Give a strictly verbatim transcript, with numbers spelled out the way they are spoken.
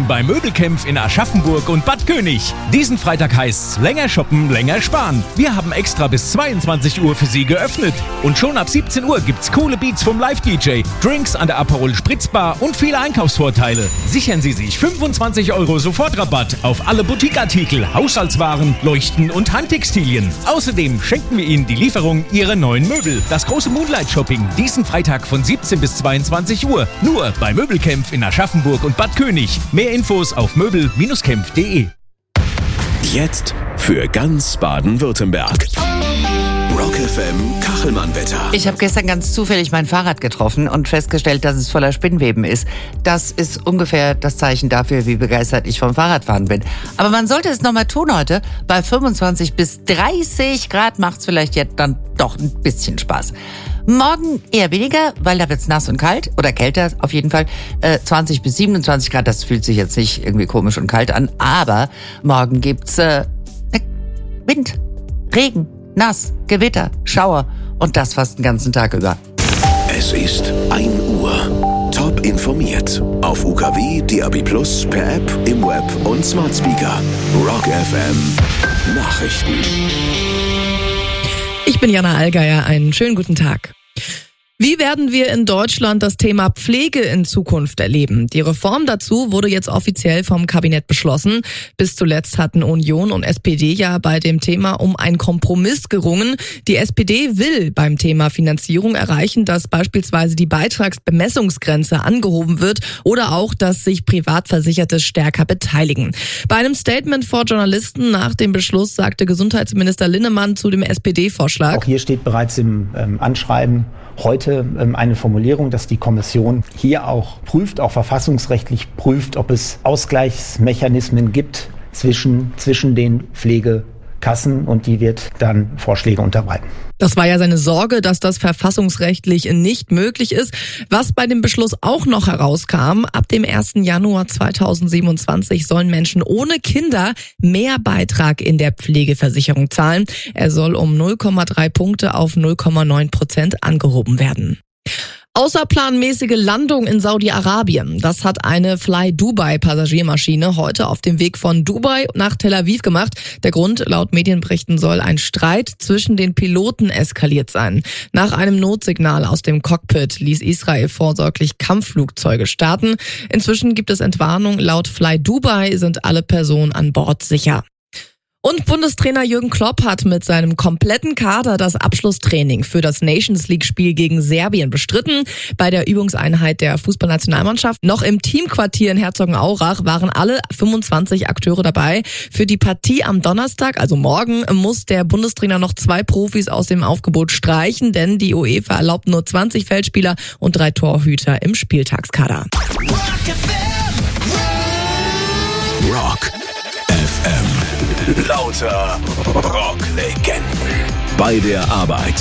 bei Möbelkämpf in Aschaffenburg und Bad König. Diesen Freitag heißt's länger shoppen, länger sparen. Wir haben extra bis zweiundzwanzig Uhr für Sie geöffnet. Und schon ab siebzehn Uhr gibt's coole Beats vom Live-D J, Drinks an der Aperol Spritzbar und viele Einkaufsvorteile. Sichern Sie sich fünfundzwanzig Euro Sofortrabatt auf alle Boutiqueartikel, Haushaltswaren, Leuchten und Handtextilien. Außerdem schenken wir Ihnen die Lieferung Ihrer neuen Möbel. Das große Moonlight Shopping diesen Freitag von siebzehn bis zweiundzwanzig Uhr. Nur bei Möbelkämpf in Aschaffenburg und Bad König. Mehr Infos auf möbel Bindestrich kämpf punkt de. Jetzt für ganz Baden-Württemberg. Rock F M Kachelmann-Wetter. Ich habe gestern ganz zufällig mein Fahrrad getroffen und festgestellt, dass es voller Spinnweben ist. Das ist ungefähr das Zeichen dafür, wie begeistert ich vom Fahrradfahren bin. Aber man sollte es nochmal tun heute. Bei fünfundzwanzig bis dreißig Grad macht's vielleicht jetzt dann doch ein bisschen Spaß. Morgen eher weniger, weil da wird's nass und kalt. Oder kälter auf jeden Fall. Äh, zwanzig bis siebenundzwanzig Grad, das fühlt sich jetzt nicht irgendwie komisch und kalt an. Aber morgen gibt's äh, Wind, Regen, nass, Gewitter, Schauer und das fast den ganzen Tag über. Es ist ein Uhr. Top informiert. Auf U K W, D A B plus, per App, im Web und Smart Speaker. Rock F M Nachrichten. Ich bin Jana Allgeier. Einen schönen guten Tag. Wie werden wir in Deutschland das Thema Pflege in Zukunft erleben? Die Reform dazu wurde jetzt offiziell vom Kabinett beschlossen. Bis zuletzt hatten Union und S P D ja bei dem Thema um einen Kompromiss gerungen. Die S P D will beim Thema Finanzierung erreichen, dass beispielsweise die Beitragsbemessungsgrenze angehoben wird oder auch, dass sich Privatversicherte stärker beteiligen. Bei einem Statement vor Journalisten nach dem Beschluss sagte Gesundheitsminister Linnemann zu dem S P D-Vorschlag: Auch hier steht bereits im ähm, Anschreiben heute eine Formulierung, dass die Kommission hier auch prüft, auch verfassungsrechtlich prüft, ob es Ausgleichsmechanismen gibt zwischen, zwischen den Pflegekassen, und die wird dann Vorschläge unterbreiten. Das war ja seine Sorge, dass das verfassungsrechtlich nicht möglich ist. Was bei dem Beschluss auch noch herauskam: Ab dem ersten Januar zweitausendsiebenundzwanzig sollen Menschen ohne Kinder mehr Beitrag in der Pflegeversicherung zahlen. Er soll um null Komma drei Punkte auf null Komma neun Prozent angehoben werden. Außerplanmäßige Landung in Saudi-Arabien. Das hat eine Fly Dubai Passagiermaschine heute auf dem Weg von Dubai nach Tel Aviv gemacht. Der Grund, laut Medienberichten, soll ein Streit zwischen den Piloten eskaliert sein. Nach einem Notsignal aus dem Cockpit ließ Israel vorsorglich Kampfflugzeuge starten. Inzwischen gibt es Entwarnung. Laut Fly Dubai sind alle Personen an Bord sicher. Und Bundestrainer Jürgen Klopp hat mit seinem kompletten Kader das Abschlusstraining für das Nations-League-Spiel gegen Serbien bestritten. Bei der Übungseinheit der Fußballnationalmannschaft noch im Teamquartier in Herzogenaurach waren alle fünfundzwanzig Akteure dabei. Für die Partie am Donnerstag, also morgen, muss der Bundestrainer noch zwei Profis aus dem Aufgebot streichen, denn die UEFA erlaubt nur zwanzig Feldspieler und drei Torhüter im Spieltagskader. Rock F M. Lauter Rocklegenden. Bei der Arbeit.